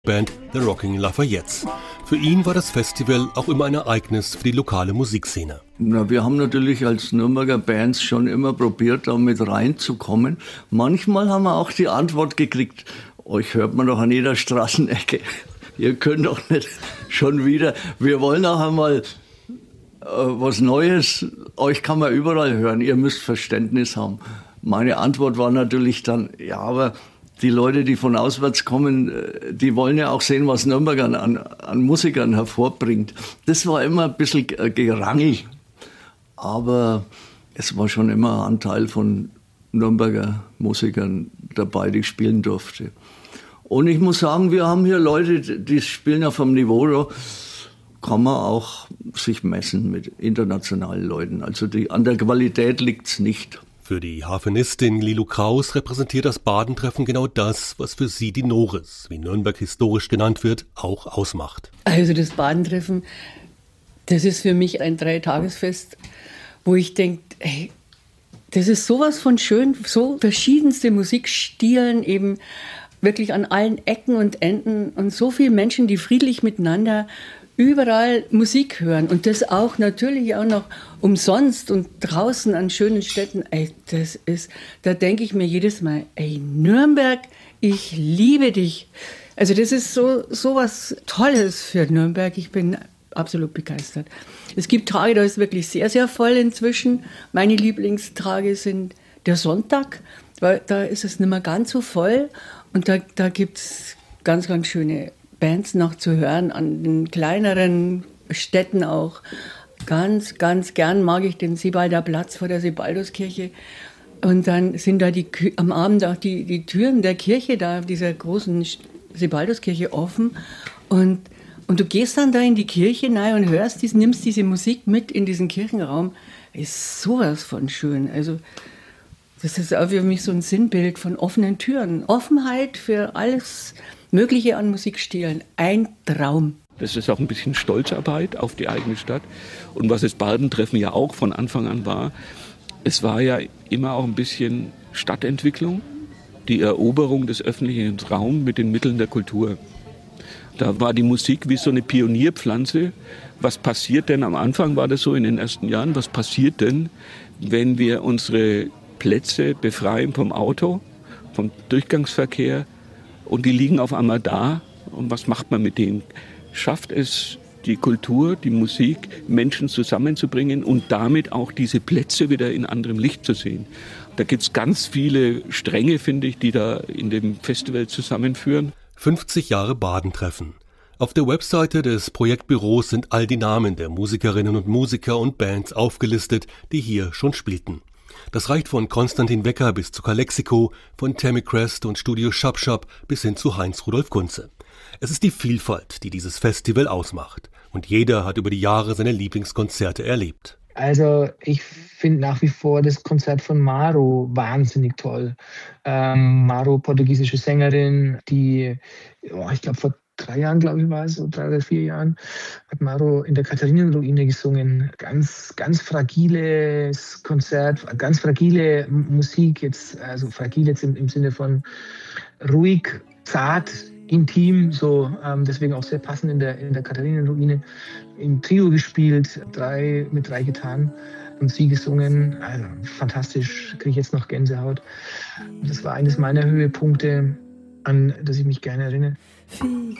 Band The Rocking Lafayettes. Für ihn war das Festival auch immer ein Ereignis für die lokale Musikszene. Na, wir haben natürlich als Nürnberger Bands schon immer probiert, da mit reinzukommen. Manchmal haben wir auch die Antwort gekriegt, euch hört man doch an jeder Straßenecke. Ihr könnt doch nicht schon wieder. Wir wollen auch einmal was Neues. Euch kann man überall hören. Ihr müsst Verständnis haben. Meine Antwort war natürlich dann, ja, aber die Leute, die von auswärts kommen, die wollen ja auch sehen, was Nürnberg an Musikern hervorbringt. Das war immer ein bisschen Gerangel. Aber es war schon immer ein Anteil von Nürnberger Musikern dabei, die ich spielen durfte. Und ich muss sagen, wir haben hier Leute, die spielen auf einem Niveau, da kann man auch sich messen mit internationalen Leuten. Also an der Qualität liegt es nicht. Für die Harfenistin Lilu Kraus repräsentiert das Badentreffen genau das, was für sie die Noris, wie Nürnberg historisch genannt wird, auch ausmacht. Also das Badentreffen, das ist für mich ein 3-Tagesfest, wo ich denke, hey, das ist sowas von schön, so verschiedenste Musikstilen eben wirklich an allen Ecken und Enden und so viele Menschen, die friedlich miteinander überall Musik hören und das auch natürlich auch noch umsonst und draußen an schönen Städten. Ey, da denke ich mir jedes Mal, ey, Nürnberg, ich liebe dich. Also das ist so was Tolles für Nürnberg. Ich bin absolut begeistert. Es gibt Tage, da ist wirklich sehr, sehr voll inzwischen. Meine Lieblingstage sind der Sonntag, weil da ist es nicht mehr ganz so voll und da gibt es ganz, ganz schöne Bands noch zu hören, an den kleineren Städten auch. Ganz, ganz gern mag ich den Sebalder Platz vor der Sebalduskirche. Und dann sind da am Abend auch die Türen der Kirche, da dieser großen Sebalduskirche offen. Und du gehst dann da in die Kirche rein und nimmst diese Musik mit in diesen Kirchenraum. Ist sowas von schön. Also das ist auch für mich so ein Sinnbild von offenen Türen. Offenheit für alles Mögliche an Musikstilen. Ein Traum. Das ist auch ein bisschen Stolzarbeit auf die eigene Stadt. Und was das Badentreffen ja auch von Anfang an war, es war ja immer auch ein bisschen Stadtentwicklung, die Eroberung des öffentlichen Raums mit den Mitteln der Kultur. Da war die Musik wie so eine Pionierpflanze. Was passiert denn, am Anfang war das so in den ersten Jahren, was passiert denn, wenn wir unsere Plätze befreien vom Auto, vom Durchgangsverkehr, und die liegen auf einmal da. Und was macht man mit denen? Schafft es die Kultur, die Musik, Menschen zusammenzubringen und damit auch diese Plätze wieder in anderem Licht zu sehen? Da gibt es ganz viele Stränge, finde ich, die da in dem Festival zusammenführen. 50 Jahre Badentreffen. Auf der Webseite des Projektbüros sind all die Namen der Musikerinnen und Musiker und Bands aufgelistet, die hier schon spielten. Das reicht von Konstantin Wecker bis zu Calexico, von Tammy Crest und Studio Shop Shop bis hin zu Heinz-Rudolf Kunze. Es ist die Vielfalt, die dieses Festival ausmacht. Und jeder hat über die Jahre seine Lieblingskonzerte erlebt. Also ich finde nach wie vor das Konzert von Maro wahnsinnig toll. Maro, portugiesische Sängerin, die, ich glaube vor 3 Jahren, war es, so 3 oder 4 Jahren, hat Maro in der Katharinenruine gesungen. Ganz, ganz fragiles Konzert, ganz fragile Musik, also fragil jetzt im Sinne von ruhig, zart, intim, so deswegen auch sehr passend in der Katharinenruine. Im Trio gespielt, mit 3 Gitarren und sie gesungen. Also fantastisch, kriege ich jetzt noch Gänsehaut. Das war eines meiner Höhepunkte, an das ich mich gerne erinnere.